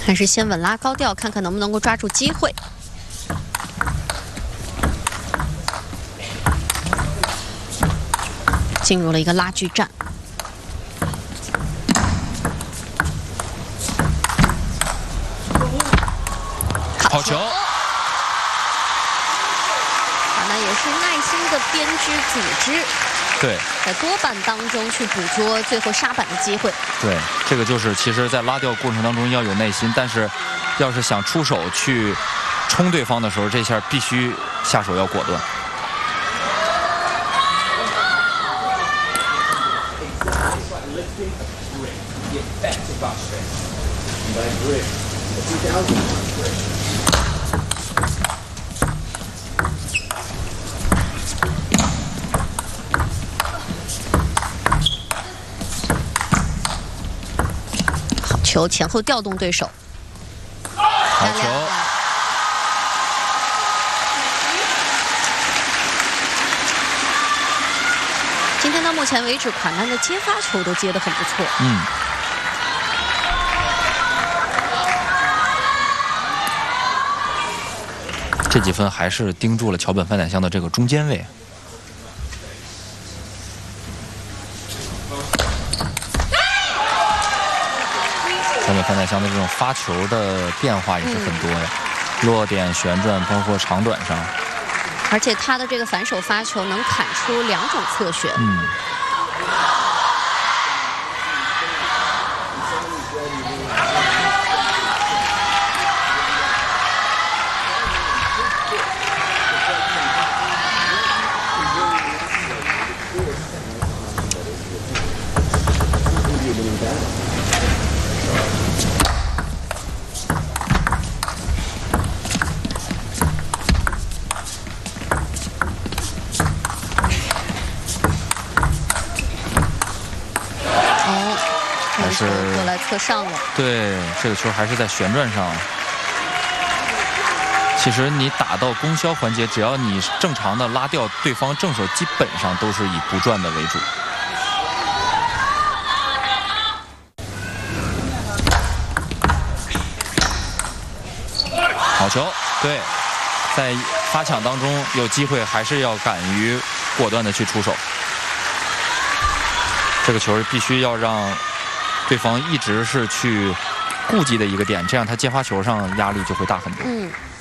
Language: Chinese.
还是先稳拉高调，看看能不能够抓住机会。进入了一个拉锯战。 好球！ 那也是耐心的编织组织。 对， 在多板当中去捕捉最后杀板的机会。 对，这个就是其实，在拉吊过程当中要有耐心，但是要是想出手去冲对方的时候，这下必须下手要果断。 球前后调动对手， 好球！ 今天到目前为止，款难的接发球都接得很不错。 这几分还是盯住了桥本范乃香的这个中间位。 桥本范乃香的这种发球的变化也是很多呀，落点、旋转，包括长短上。 而且他的这个反手发球能砍出2种侧旋。又来侧上了， 对，这个球还是在旋转上。其实你打到攻消环节，只要你正常的拉掉对方正手，基本上都是以不转的为主。好球，对，在发抢当中有机会，还是要敢于果断的去出手。这个球必须要让 对方一直是去顾忌的一个点，这样他接发球上压力就会大很多。